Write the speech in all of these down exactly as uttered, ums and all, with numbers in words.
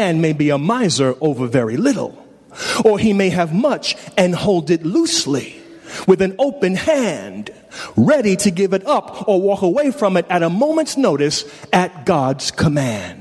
man may be a miser over very little, or he may have much and hold it loosely with an open hand, ready to give it up or walk away from it at a moment's notice at God's command.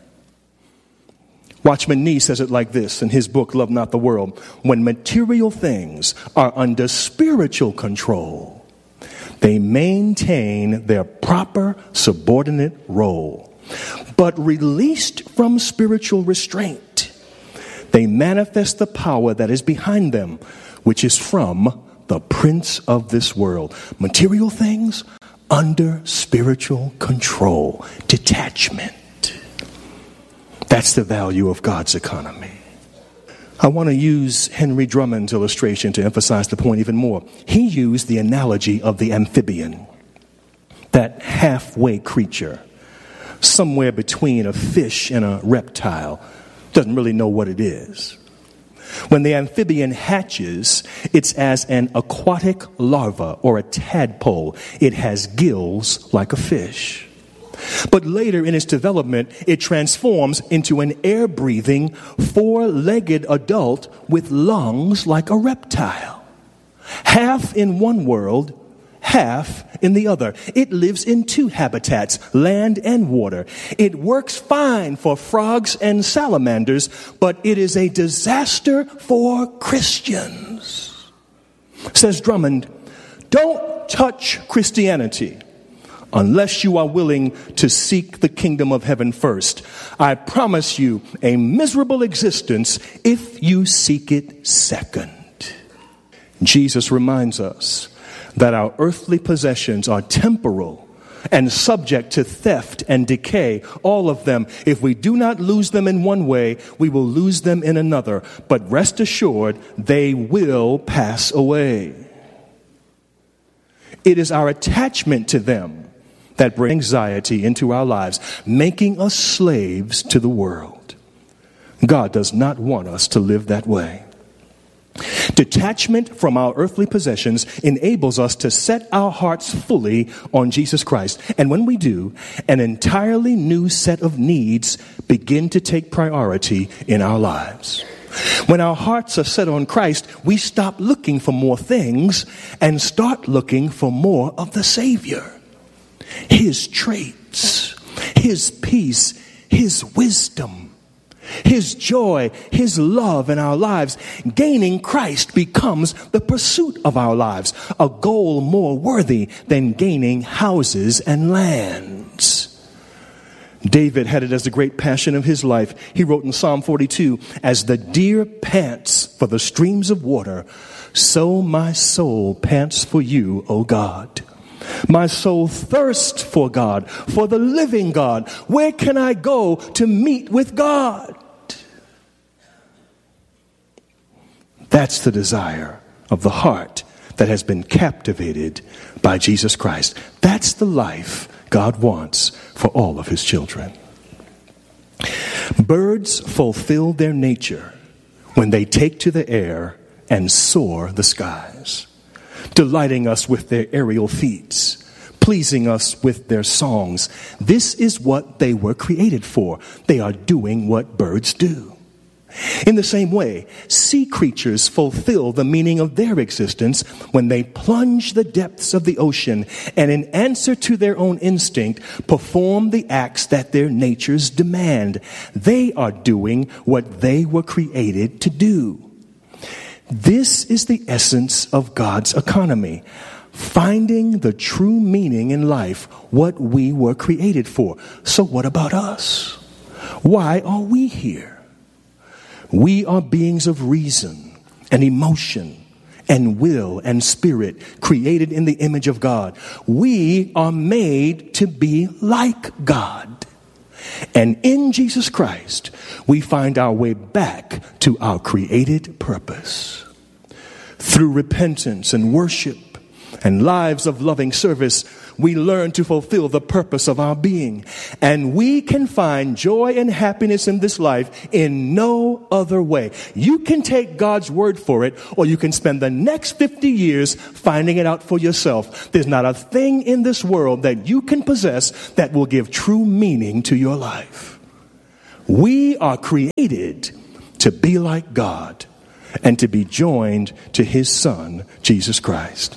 Watchman Nee says it like this in his book, Love Not the World. When material things are under spiritual control, they maintain their proper subordinate role. But released from spiritual restraint, they manifest the power that is behind them, which is from the prince of this world. Material things under spiritual control. Detachment. That's the value of God's economy. I want to use Henry Drummond's illustration to emphasize the point even more. He used the analogy of the amphibian, that halfway creature, somewhere between a fish and a reptile, doesn't really know what it is. When the amphibian hatches, it's as an aquatic larva or a tadpole. It has gills like a fish. But later in its development, it transforms into an air-breathing, four-legged adult with lungs like a reptile. Half in one world, half in the other. It lives in two habitats, land and water. It works fine for frogs and salamanders, but it is a disaster for Christians. Says Drummond, don't touch Christianity unless you are willing to seek the kingdom of heaven first. I promise you a miserable existence if you seek it second. Jesus reminds us that our earthly possessions are temporal and subject to theft and decay, all of them. If we do not lose them in one way, we will lose them in another. But rest assured, they will pass away. It is our attachment to them that brings anxiety into our lives, making us slaves to the world. God does not want us to live that way. Detachment from our earthly possessions enables us to set our hearts fully on Jesus Christ. And when we do, an entirely new set of needs begin to take priority in our lives. When our hearts are set on Christ, we stop looking for more things and start looking for more of the Savior. His traits, his peace, his wisdom, his joy, his love in our lives. Gaining Christ becomes the pursuit of our lives, a goal more worthy than gaining houses and lands. David had it as the great passion of his life. He wrote in Psalm forty-two, as the deer pants for the streams of water, so my soul pants for you, O God. My soul thirsts for God, for the living God. Where can I go to meet with God? That's the desire of the heart that has been captivated by Jesus Christ. That's the life God wants for all of his children. Birds fulfill their nature when they take to the air and soar the skies, delighting us with their aerial feats, pleasing us with their songs. This is what they were created for. They are doing what birds do. In the same way, sea creatures fulfill the meaning of their existence when they plunge the depths of the ocean and, in answer to their own instinct, perform the acts that their natures demand. They are doing what they were created to do. This is the essence of God's economy, finding the true meaning in life, what we were created for. So what about us? Why are we here? We are beings of reason and emotion and will and spirit, created in the image of God. We are made to be like God. And in Jesus Christ, we find our way back to our created purpose. Through repentance and worship and lives of loving service, we learn to fulfill the purpose of our being. And we can find joy and happiness in this life in no other way. You can take God's word for it, or you can spend the next fifty years finding it out for yourself. There's not a thing in this world that you can possess that will give true meaning to your life. We are created to be like God and to be joined to his Son, Jesus Christ.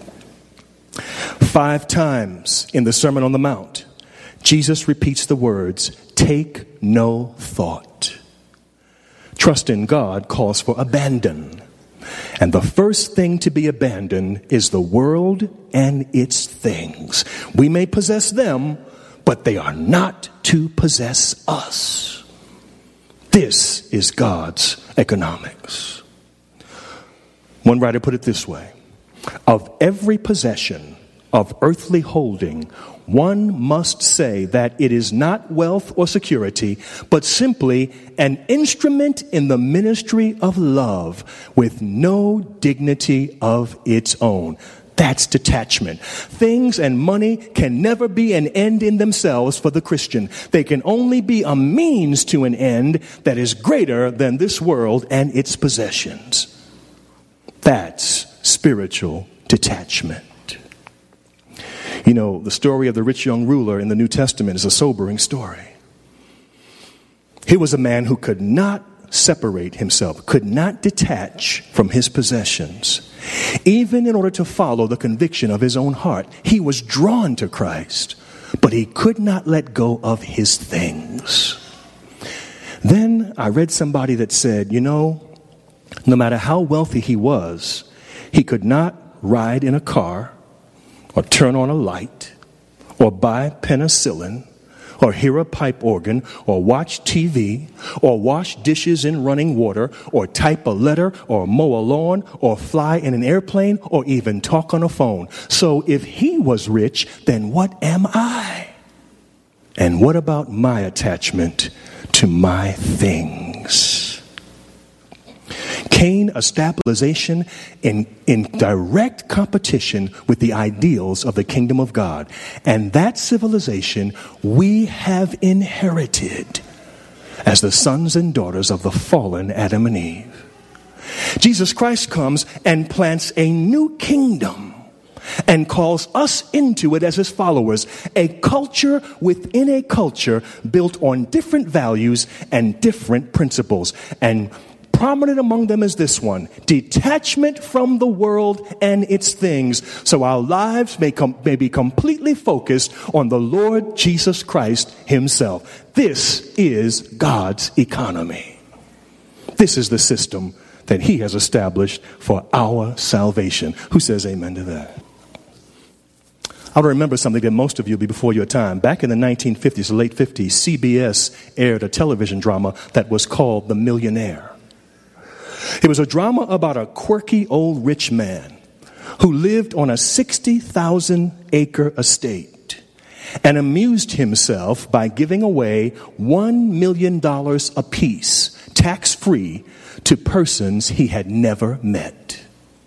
Five times in the Sermon on the Mount, Jesus repeats the words, take no thought. Trust in God calls for abandon. And the first thing to be abandoned is the world and its things. We may possess them, but they are not to possess us. This is God's economics. One writer put it this way: of every possession of earthly holding, one must say that it is not wealth or security, but simply an instrument in the ministry of love with no dignity of its own. That's detachment. Things and money can never be an end in themselves for the Christian. They can only be a means to an end that is greater than this world and its possessions. That's spiritual detachment. You know, the story of the rich young ruler in the New Testament is a sobering story. He was a man who could not separate himself, could not detach from his possessions. Even in order to follow the conviction of his own heart, he was drawn to Christ, but he could not let go of his things. Then I read somebody that said, you know, no matter how wealthy he was, he could not ride in a car or turn on a light or buy penicillin or hear a pipe organ, or watch T V, or wash dishes in running water, or type a letter, or mow a lawn, or fly in an airplane, or even talk on a phone. So if he was rich, then what am I? And what about my attachment to my things? Cain established civilization in, in direct competition with the ideals of the kingdom of God. And that civilization we have inherited as the sons and daughters of the fallen Adam and Eve. Jesus Christ comes and plants a new kingdom and calls us into it as his followers, a culture within a culture built on different values and different principles. And prominent among them is this one: detachment from the world and its things, so our lives may, com- may be completely focused on the Lord Jesus Christ himself. This is God's economy. This is the system that he has established for our salvation. Who says amen to that? I remember something that most of you will be before your time. Back in the nineteen fifties, the late fifties, C B S aired a television drama that was called The Millionaire. It was a drama about a quirky old rich man who lived on a sixty thousand acre estate and amused himself by giving away one million dollars apiece, tax-free, to persons he had never met.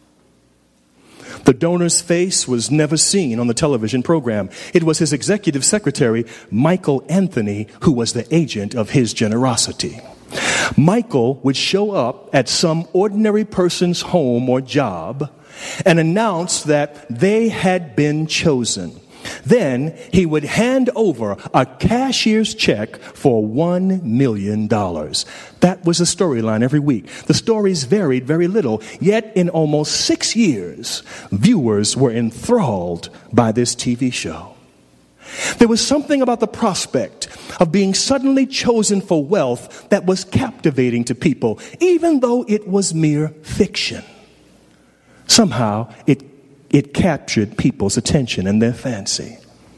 The donor's face was never seen on the television program. It was his executive secretary, Michael Anthony, who was the agent of his generosity. Michael would show up at some ordinary person's home or job and announce that they had been chosen. Then he would hand over a cashier's check for one million dollars. That was a storyline every week. The stories varied very little, yet in almost six years, viewers were enthralled by this T V show. There was something about the prospect of being suddenly chosen for wealth that was captivating to people, even though it was mere fiction. Somehow, it, it captured people's attention and their fancy.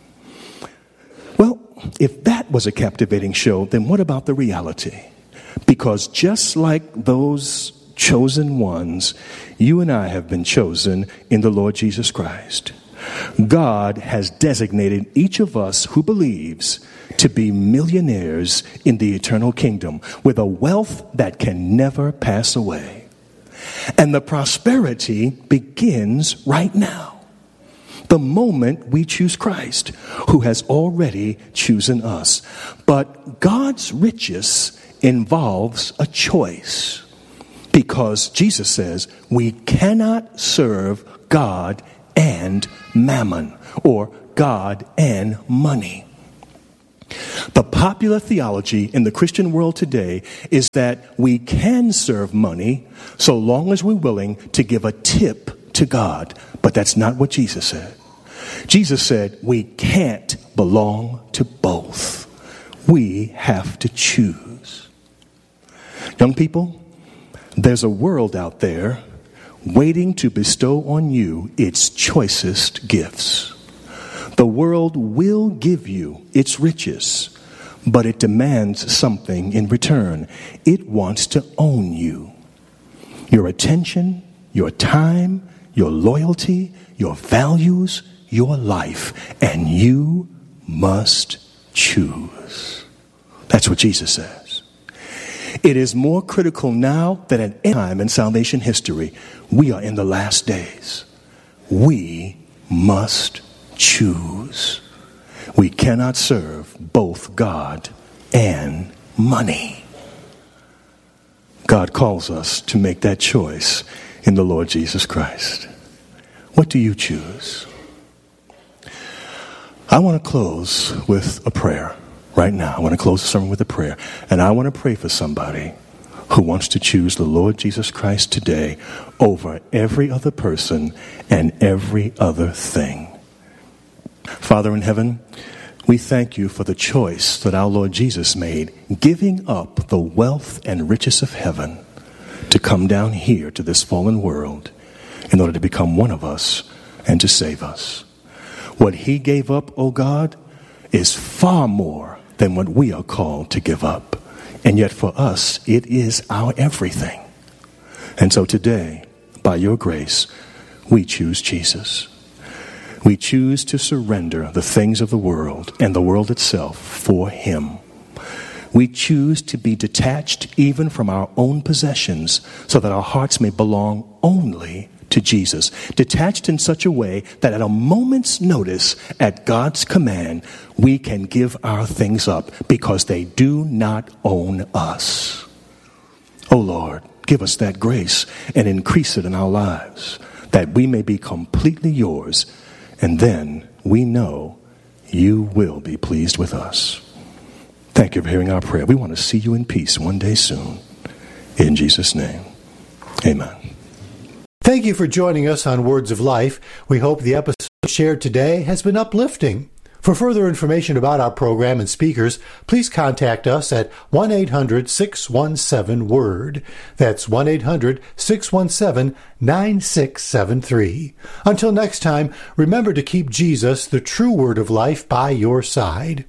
Well, if that was a captivating show, then what about the reality? Because just like those chosen ones, you and I have been chosen in the Lord Jesus Christ. God has designated each of us who believes to be millionaires in the eternal kingdom with a wealth that can never pass away. And the prosperity begins right now, the moment we choose Christ, who has already chosen us. But God's riches involves a choice, because Jesus says we cannot serve God and mammon, or God and money. The popular theology in the Christian world today is that we can serve money so long as we're willing to give a tip to God. But that's not what Jesus said. Jesus said we can't belong to both. We have to choose. Young people, there's a world out there waiting to bestow on you its choicest gifts. The world will give you its riches, but it demands something in return. It wants to own you. Your attention, your time, your loyalty, your values, your life, and you must choose. That's what Jesus says. It is more critical now than at any time in salvation history. We are in the last days. We must choose. We cannot serve both God and money. God calls us to make that choice in the Lord Jesus Christ. What do you choose? I want to close with a prayer right now. I want to close the sermon with a prayer. And I want to pray for somebody who wants to choose the Lord Jesus Christ today over every other person and every other thing. Father in heaven, we thank you for the choice that our Lord Jesus made, giving up the wealth and riches of heaven to come down here to this fallen world in order to become one of us and to save us. What he gave up, oh God, is far more than what we are called to give up. And yet for us, it is our everything. And so today, by your grace, we choose Jesus. We choose to surrender the things of the world and the world itself for him. We choose to be detached even from our own possessions so that our hearts may belong only to Jesus. Detached in such a way that at a moment's notice, at God's command, we can give our things up because they do not own us. Oh Lord, give us that grace and increase it in our lives that we may be completely yours. And then we know you will be pleased with us. Thank you for hearing our prayer. We want to see you in peace one day soon. In Jesus' name, amen. Thank you for joining us on Words of Life. We hope the episode shared today has been uplifting. For further information about our program and speakers, please contact us at one eight hundred six one seven WORD. That's one eight hundred six one seven nine six seven three. Until next time, remember to keep Jesus, the true Word of life, by your side.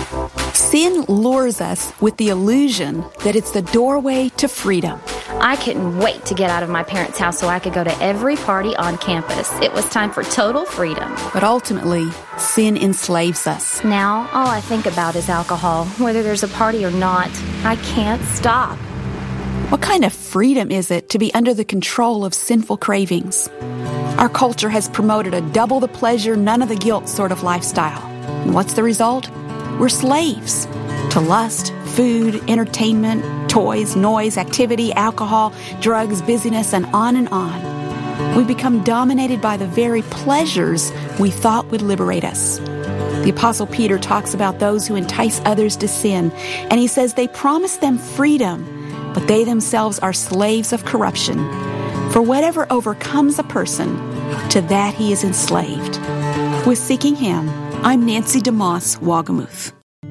Sin lures us with the illusion that it's the doorway to freedom. I couldn't wait to get out of my parents' house so I could go to every party on campus. It was time for total freedom. But ultimately, sin enslaves us. Now, all I think about is alcohol. Whether there's a party or not, I can't stop. What kind of freedom is it to be under the control of sinful cravings? Our culture has promoted a double the pleasure, none of the guilt sort of lifestyle. And what's the result? We're slaves to lust, food, entertainment, toys, noise, activity, alcohol, drugs, busyness, and on and on. We become dominated by the very pleasures we thought would liberate us. The Apostle Peter talks about those who entice others to sin, and he says they promise them freedom, but they themselves are slaves of corruption. For whatever overcomes a person, to that he is enslaved. With Seeking Him, I'm Nancy DeMoss, Wagamuth.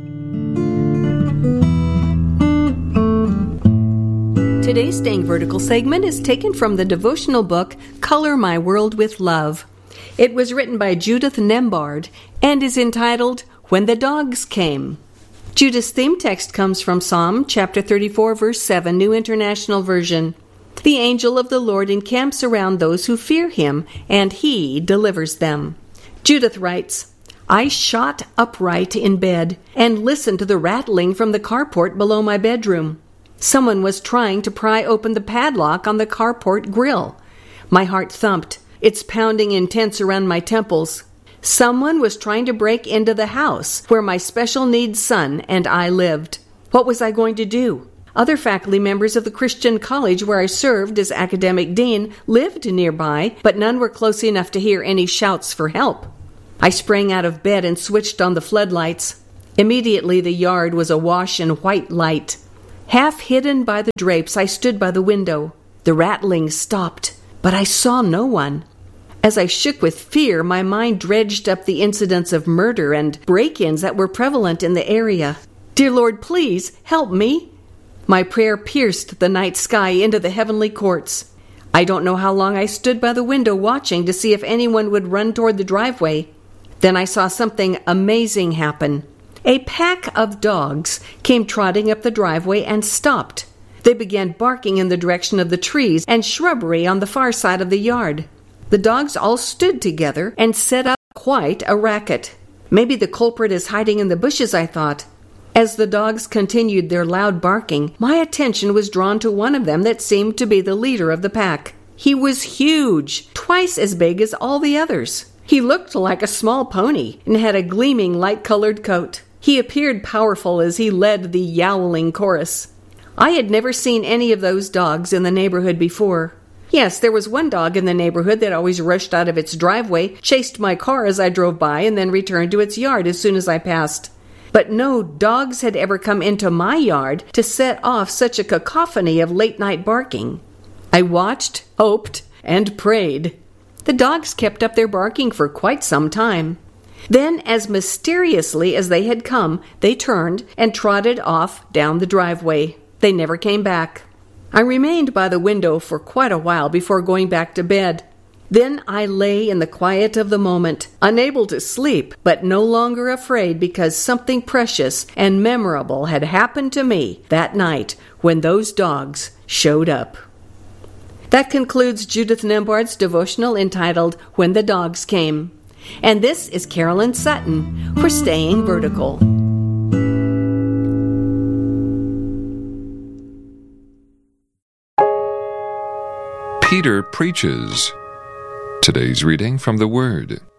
Today's Staying Vertical segment is taken from the devotional book, Color My World with Love. It was written by Judith Nembard and is entitled, When the Dogs Came. Judith's theme text comes from Psalm chapter thirty-four, verse seven, New International Version. The angel of the Lord encamps around those who fear him, and he delivers them. Judith writes, I shot upright in bed and listened to the rattling from the carport below my bedroom. Someone was trying to pry open the padlock on the carport grill. My heart thumped, its pounding intense around my temples. Someone was trying to break into the house where my special needs son and I lived. What was I going to do? Other faculty members of the Christian college where I served as academic dean lived nearby, but none were close enough to hear any shouts for help. I sprang out of bed and switched on the floodlights. Immediately the yard was awash in white light. Half hidden by the drapes, I stood by the window. The rattling stopped, but I saw no one. As I shook with fear, my mind dredged up the incidents of murder and break-ins that were prevalent in the area. Dear Lord, please help me. My prayer pierced the night sky into the heavenly courts. I don't know how long I stood by the window watching to see if anyone would run toward the driveway. Then I saw something amazing happen. A pack of dogs came trotting up the driveway and stopped. They began barking in the direction of the trees and shrubbery on the far side of the yard. The dogs all stood together and set up quite a racket. Maybe the culprit is hiding in the bushes, I thought. As the dogs continued their loud barking, my attention was drawn to one of them that seemed to be the leader of the pack. He was huge, twice as big as all the others. He looked like a small pony and had a gleaming light-colored coat. He appeared powerful as he led the yowling chorus. I had never seen any of those dogs in the neighborhood before. Yes, there was one dog in the neighborhood that always rushed out of its driveway, chased my car as I drove by, and then returned to its yard as soon as I passed. But no dogs had ever come into my yard to set off such a cacophony of late-night barking. I watched, hoped, and prayed. The dogs kept up their barking for quite some time. Then, as mysteriously as they had come, they turned and trotted off down the driveway. They never came back. I remained by the window for quite a while before going back to bed. Then I lay in the quiet of the moment, unable to sleep, but no longer afraid because something precious and memorable had happened to me that night when those dogs showed up. That concludes Judith Nembard's devotional entitled When the Dogs Came. And this is Carolyn Sutton for Staying Vertical. Peter preaches. Today's reading from the Word.